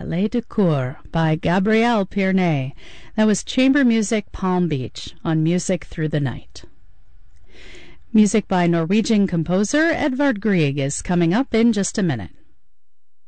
Ballet de Cour by Gabrielle Pierney. That was Chamber Music Palm Beach on Music Through the Night. Music by Norwegian composer Edvard Grieg is coming up in just a minute.